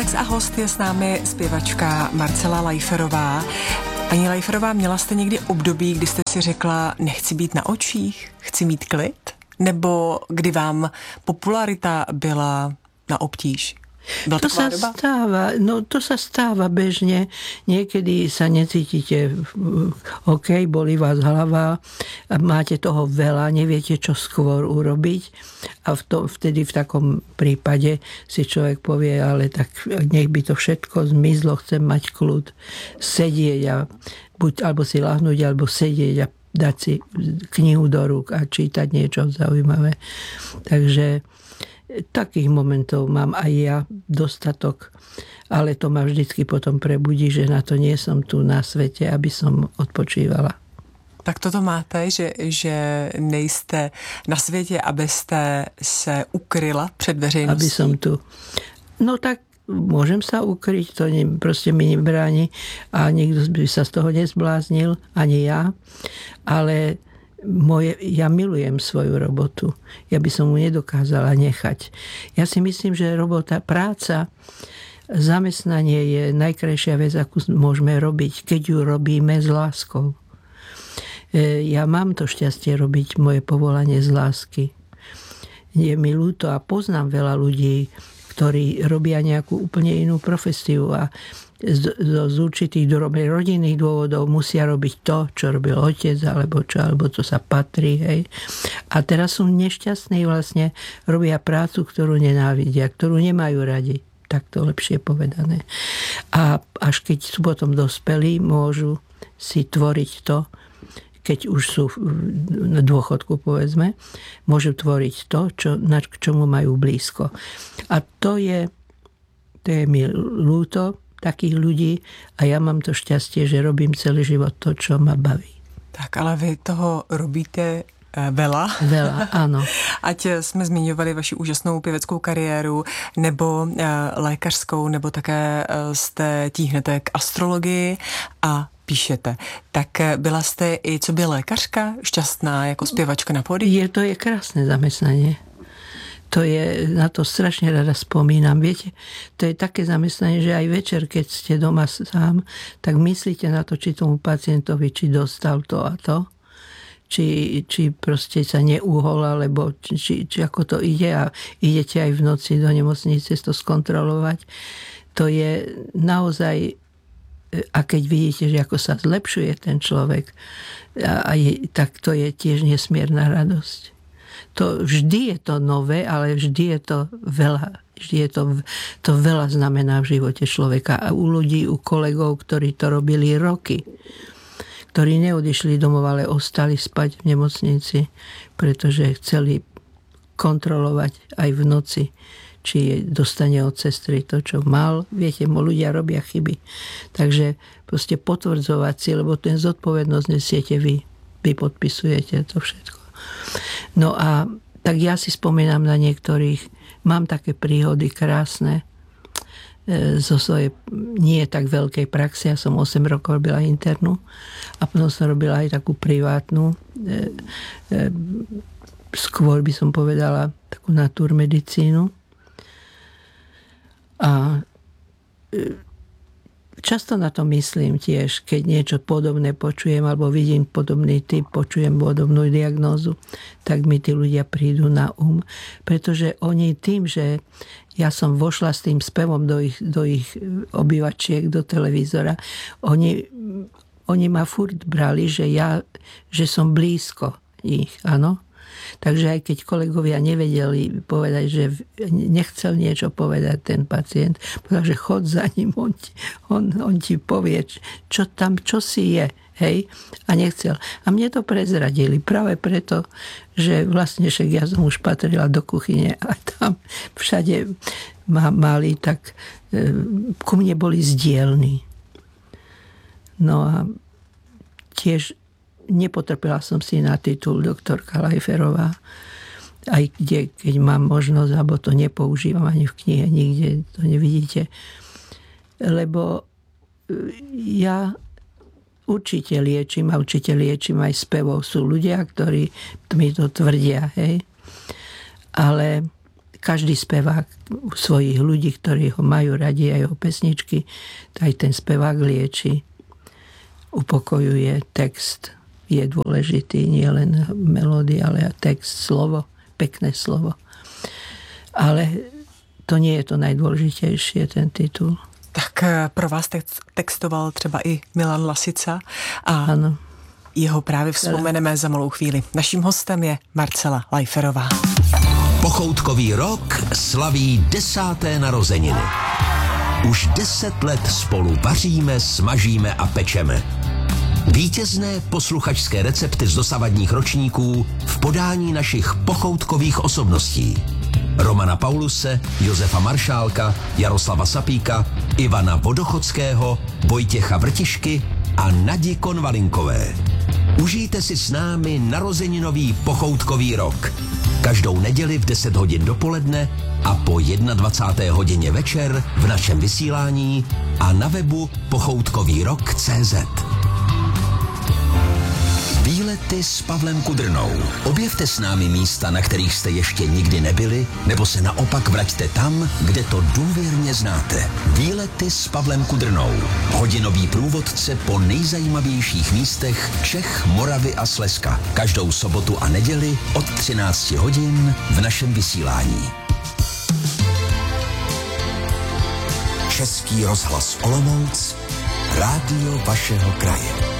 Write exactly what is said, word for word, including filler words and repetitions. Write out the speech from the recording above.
Relax a host je s námi zpěvačka Marcela Lajferová. Paní Lajferová, měla jste někdy období, kdy jste si řekla, nechci být na očích, chci mít klid? Nebo kdy vám popularita byla na obtíž? Byla to sa doba? stáva, no to sa stáva bežne. Niekedy sa necítite, OK, bolí vás hlava, máte toho veľa, neviete, čo skôr urobiť. A v to, vtedy v takom prípade si človek povie, ale tak nech by to všetko zmizlo, chcem mať kľud, sedieť a buď alebo si lahnúť, alebo sedieť a dať si knihu do rúk a čítať niečo zaujímavé. Takže takých momentov mám aj ja dostatok, ale to ma vždycky potom prebudí, že na to nie som tu na svete, aby som odpočívala. Tak toto máte, že, že nejste na světě, abyste se ukryla před veřejností? Aby som tu. No tak môžem sa ukryť, to ne, proste mi nebráni a nikto by sa z toho nezbláznil, ani ja, ale Moje, ja milujem svoju robotu. Ja by som mu nedokázala nechať. Ja si myslím, že robota, práca, zamestnanie je najkrajšia vec, akú môžeme robiť, keď ju robíme s láskou. Ja mám to šťastie robiť moje povolanie z lásky. Je mi ľúto a poznám veľa ľudí, ktorí robia nejakú úplne inú profesiu a z, z určitých rodinných dôvodov musia robiť to, čo robil otec, alebo čo, alebo to sa patrí. Hej. A teraz sú nešťastní, vlastne robia prácu, ktorú nenávidia, ktorú nemajú radi. Tak to lepšie povedané. A až keď sú potom dospelí, môžu si tvoriť to, keď už sú na dôchodku, povedzme, môžu tvoriť to, čo, na k čomu majú blízko. A to je, to je mi ľúto, takých ľudí a ja mám to šťastie, že robím celý život to, čo ma baví. Tak, ale vy toho robíte veľa. Veľa, áno. Ať jsme zmiňovali vaši úžasnou pěveckou kariéru, nebo lékařskou, nebo také jste tíhnete k astrologii a píšete. Tak byla jste i co by lékařka šťastná jako zpěvačka na pódiu? Je, to je krásne zamestnanie. To je, na to strašne rada spomínam. Viete, to je také zamestnanie, že aj večer, keď ste doma sám, tak myslíte na to, či tomu pacientovi, či dostal to a to, či, či proste sa neuhol, alebo či, či, či ako to ide a idete aj v noci do nemocnice to skontrolovať. To je naozaj, a keď vidíte, že ako sa zlepšuje ten človek, a, a je, tak to je tiež nesmierna radosť. To, vždy je to nové, ale vždy je to veľa. Vždy je to, to veľa znamená v živote človeka. A u ľudí, u kolegov, ktorí to robili roky, ktorí neodišli domov, ale ostali spať v nemocnici, pretože chceli kontrolovať aj v noci, či dostane od sestry to, čo mal. Viete, ľudia robia chyby. Takže proste potvrdzovať si, lebo ten zodpovednosť nesiete vy. Vy podpisujete to všetko. No a tak ja si spomínam na niektorých, mám také príhody krásne zo svojej nie tak veľkej praxe. Ja som osem rokov robila internú a potom som robila aj takú privátnu, skôr by som povedala takú naturmedicínu. A často na to myslím tiež, keď niečo podobné počujem alebo vidím podobný typ, počujem podobnú diagnózu, tak mi tí ľudia prídu na um. Pretože oni tým, že ja som vošla s tým spevom do ich, do ich obývačiek, do televízora, oni, oni ma furt brali, že ja, že som blízko ich, áno. Takže aj keď kolegovia nevedeli povedať, že nechcel niečo povedať ten pacient, povedal, že chod za ním, on ti, on, on ti povie, čo tam, čo si je, hej, a nechcel. A mne to prezradili práve preto, že vlastne však ja som už patrila do kuchyne a tam všade ma mali, tak ku mne boli zdielni. No a tiež nepotrpela som si na titul doktorka Lajferová, aj kde, keď mám možnosť, alebo to nepoužívam ani v knihe, nikde to nevidíte. Lebo ja určite liečím a určite liečím aj spevov. Sú ľudia, ktorí mi to tvrdia, hej. Ale každý spevák svojich ľudí, ktorí ho majú radi a jeho pesničky, aj ten spevák lieči, upokojuje, text je dôležitý, nie len melódia, ale aj text, slovo, pekné slovo. Ale to nie je to najdôležitejšie, ten titul. Tak pro vás textoval třeba i Milan Lasica a ano. Jeho právě vzpomeneme za malou chvíli. Naším hostem je Marcela Lajferová. Pochoutkový rok slaví desáté narozeniny. Už deset let spolu vaříme, smažíme a pečeme. Vítězné posluchačské recepty z dosavadních ročníků v podání našich pochoutkových osobností. Romana Pauluse, Josefa Maršálka, Jaroslava Sapíka, Ivana Vodochodského, Vojtěcha Vrtišky a Nadi Konvalinkové. Užijte si s námi narozeninový pochoutkový rok. Každou neděli v deset hodin dopoledne a po dvacáté jedné hodině večer v našem vysílání a na webu pochoutkový rok tečka cé zet. Výlety s Pavlem Kudrnou. Objevte s námi místa, na kterých jste ještě nikdy nebyli, nebo se naopak vraťte tam, kde to důvěrně znáte. Výlety s Pavlem Kudrnou. Hodinový průvodce po nejzajímavějších místech Čech, Moravy a Slezska. Každou sobotu a neděli od třináct hodin v našem vysílání. Český rozhlas Olomouc, rádio vašeho kraje.